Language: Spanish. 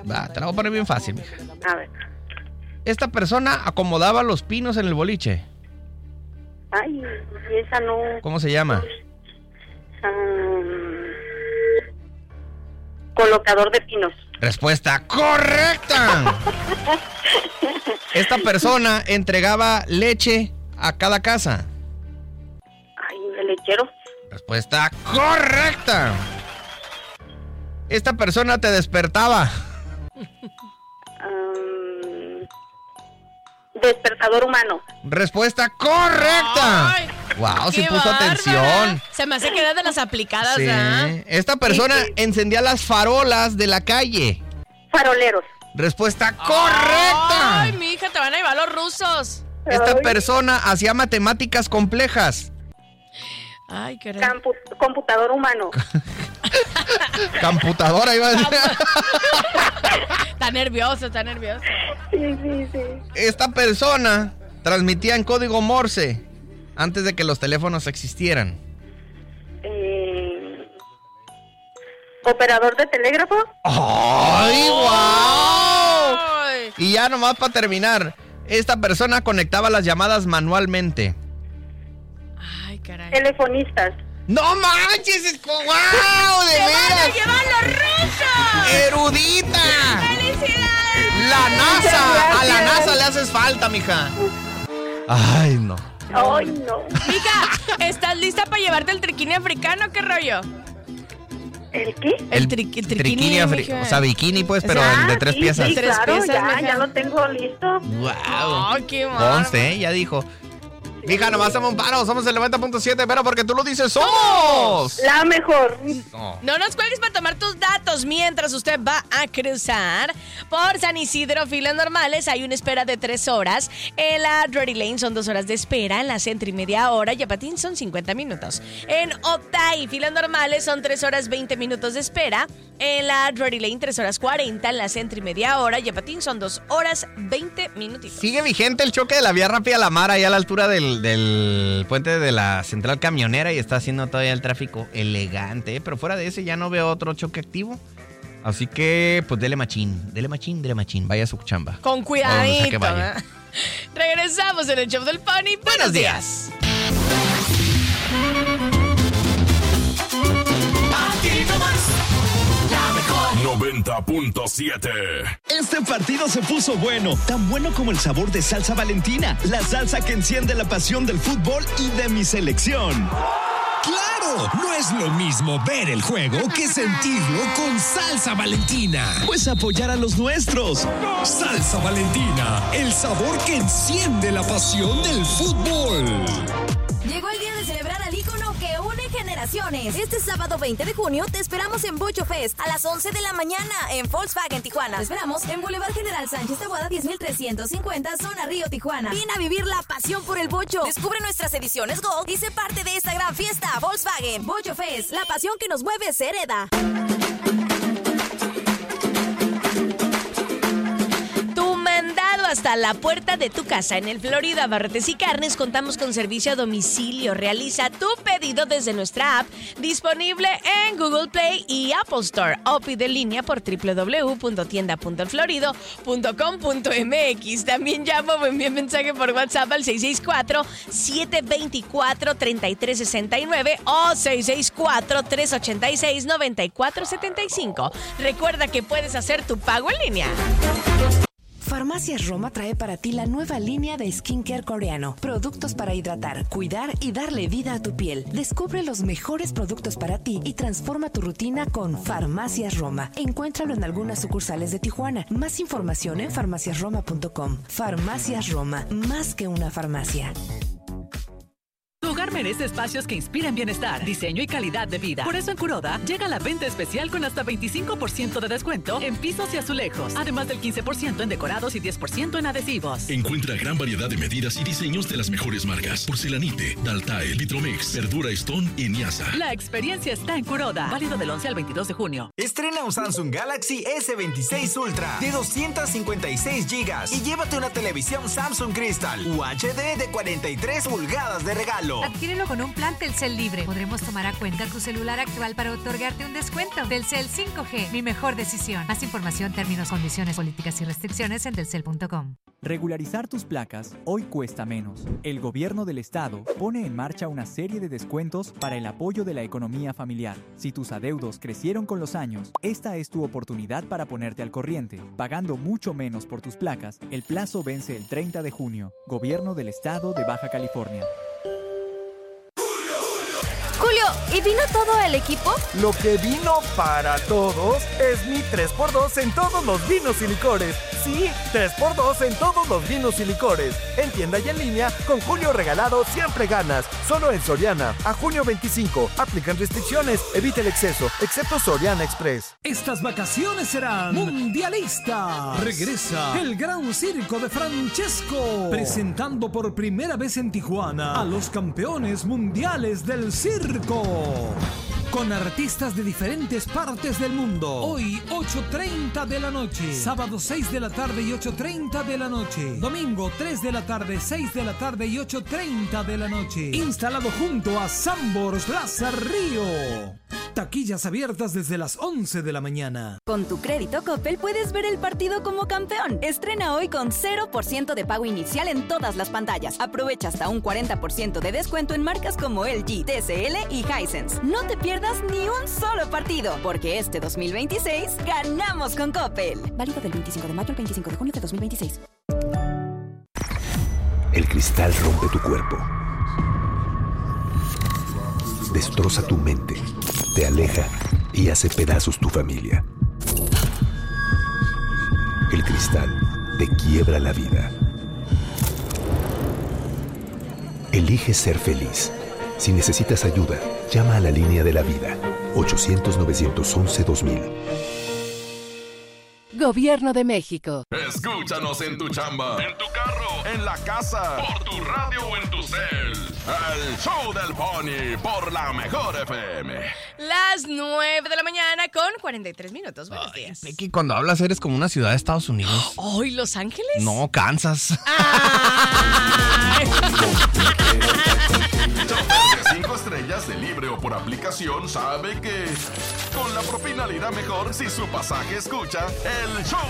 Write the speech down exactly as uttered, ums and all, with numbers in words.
Va, te la voy a poner bien fácil, mija. A ver. Esta persona acomodaba los pinos en el boliche. Ay, esa no. ¿Cómo se llama? Um, colocador de pinos. Respuesta correcta. Esta persona entregaba leche a cada casa. Ay, el lechero. Respuesta correcta. Esta persona te despertaba. Um, despertador humano. Respuesta correcta. Ay, wow, sí qué puso bárbara. atención. Se me hace que era de las aplicadas, Sí. ¿ah? Esta persona Sí, sí. encendía las farolas de la calle. Faroleros. Respuesta correcta. Ay, mi hija, te van a llevar los rusos. Esta Ay. persona hacía matemáticas complejas. Ay, qué Campu- computador humano. Computadora iba a decir. Está nervioso, está nervioso. Sí, sí, sí. Esta persona transmitía en código Morse antes de que los teléfonos existieran. Eh, operador de telégrafo. ¡Ay, wow! Ay. Y ya nomás para terminar, esta persona conectaba las llamadas manualmente. Ay, caray. Telefonistas. ¡No manches! es co- ¡Wow! ¡De ¡Te van a veras! llevar los rusos! ¡Erudita! ¡Felicidades! ¡La NASA! Muchas A la gracias. NASA le haces falta, mija. Ay, no. Ay, no. Mija, ¿estás lista para llevarte el triquini africano? ¿Qué rollo? ¿El qué? El, tri- el triquini, triquini afri- mija. O sea, bikini, pues, pero Ah, el de tres sí, piezas. Sí, Tres claro, piezas, ya, mija. ya lo tengo listo. ¡Wow! Ay, qué mal. Conste, ¿eh? Ya dijo. Mija, nomás hacemos un paro, somos el noventa punto siete, pero porque tú lo dices, ¡somos! La mejor. No. No nos cuelgues para tomar tus datos mientras usted va a cruzar por San Isidro. Filas normales, hay una espera de tres horas. En la Drury Lane son dos horas de espera. En la Centro y media hora. Yapatín son cincuenta minutos. En Otay, filas normales son tres horas veinte minutos de espera. En la Drury Lane, tres horas cuarenta. En la Centro y media hora. Yapatín son dos horas veinte minutitos. Sigue vigente el choque de la vía rápida La Mar, ahí a la altura del, del puente de la central camionera, y está haciendo todavía el tráfico elegante, ¿eh? Pero fuera de ese ya no veo otro choque activo. Así que, pues, dele machín, dele machín, dele machín, vaya a su chamba. Con O donde sea cuidadito. que vaya. ¿eh? Regresamos en el show del Pony. Buenos días. noventa punto siete. Este partido se puso bueno, tan bueno como el sabor de salsa Valentina, la salsa que enciende la pasión del fútbol y de mi selección. ¡Claro! No es lo mismo ver el juego que sentirlo con Salsa Valentina. Pues apoyar a los nuestros. Salsa Valentina, el sabor que enciende la pasión del fútbol. Llegó el día de celebrar al ícono que une generaciones. Este sábado veinte de junio te esperamos en Bocho Fest a las once de la mañana en Volkswagen Tijuana. Te esperamos en Boulevard General Sánchez Taboada diez mil trescientos cincuenta, zona Río, Tijuana. Ven a vivir la pasión por el bocho. Descubre nuestras ediciones Gold y sé parte de esta gran fiesta. Volkswagen Bocho Fest, la pasión que nos mueve se hereda. Hasta la puerta de tu casa. En el Florida Barretes y Carnes contamos con servicio a domicilio. Realiza tu pedido desde nuestra app, disponible en Google Play y Apple Store, o pide en línea por doble u doble u doble u punto tienda punto el florido punto com punto m x. También llama o envía mensaje por WhatsApp al seis seis cuatro, siete dos cuatro, tres tres seis nueve o seis seis cuatro, tres ocho seis, nueve cuatro siete cinco. Recuerda que puedes hacer tu pago en línea. Farmacias Roma trae para ti la nueva línea de skincare coreano. Productos para hidratar, cuidar y darle vida a tu piel. Descubre los mejores productos para ti y transforma tu rutina con Farmacias Roma. Encuéntralo en algunas sucursales de Tijuana. Más información en farmacias roma punto com. Farmacias Roma, más que una farmacia. Tu hogar merece espacios que inspiren bienestar, diseño y calidad de vida. Por eso en Kuroda llega la venta especial con hasta veinticinco por ciento de descuento en pisos y azulejos, además del quince por ciento en decorados y diez por ciento en adhesivos. Encuentra gran variedad de medidas y diseños de las mejores marcas: Porcelanite, Daltae, Vitromex, Verdura Stone y Niasa. La experiencia está en Kuroda, válido del once al veintidós de junio. Estrena un Samsung Galaxy ese veintiséis Ultra de doscientos cincuenta y seis gigas y llévate una televisión Samsung Crystal U H D de cuarenta y tres pulgadas de regalo. adquiérelo con un plan Telcel Libre. Podremos tomar a cuenta tu celular actual para otorgarte un descuento. Telcel cinco G, mi mejor decisión. Más información, términos, condiciones, políticas y restricciones en telcel punto com. Regularizar tus placas hoy cuesta menos. El gobierno del estado pone en marcha una serie de descuentos para el apoyo de la economía familiar. Si tus adeudos crecieron con los años, esta es tu oportunidad para ponerte al corriente. Pagando mucho menos por tus placas, el plazo vence el treinta de junio. Gobierno del estado de Baja California. Julio, ¿y vino todo el equipo? Lo que vino para todos es mi tres por dos en todos los vinos y licores. Sí, tres por dos en todos los vinos y licores. En tienda y en línea, con Julio regalado siempre ganas. Solo en Soriana. A junio veinticinco. Aplican restricciones. Evita el exceso, excepto Soriana Express. Estas vacaciones serán mundialistas. Regresa el Gran Circo de Francesco, presentando por primera vez en Tijuana a los campeones mundiales del circo. Con artistas de diferentes partes del mundo. Hoy, ocho treinta de la noche. Sábado, seis de la tarde y ocho treinta de la noche. Domingo, tres de la tarde, seis de la tarde y ocho treinta de la noche. Instalado junto a Sambors Plaza Río. Taquillas abiertas desde las once de la mañana. Con tu crédito Coppel puedes ver el partido como campeón. Estrena hoy con cero por ciento de pago inicial en todas las pantallas. Aprovecha hasta un cuarenta por ciento de descuento en marcas como L G, T C L y Hisense. No te pierdas ni un solo partido, porque este dos mil veintiséis ganamos con Coppel. Válido del veinticinco de mayo al veinticinco de junio de dos mil veintiséis. El cristal rompe tu cuerpo. Destroza tu mente, te aleja y hace pedazos tu familia. El cristal te quiebra la vida. Elige ser feliz. Si necesitas ayuda, llama a la línea de la vida, ochocientos, novecientos once, dos mil. Gobierno de México. Escúchanos en tu chamba, en tu carro, en la casa, por tu radio o en tu cel. El show del Pony por la mejor F M. Las nueve de la mañana con cuarenta y tres minutos. Buenos Ay, días. Pequi, cuando hablas eres como una ciudad de Estados Unidos. ¿Hoy Los Ángeles? No, Kansas. Chofer de cinco estrellas de libre o por aplicación sabe que con la propina le irá mejor si su pasaje escucha el show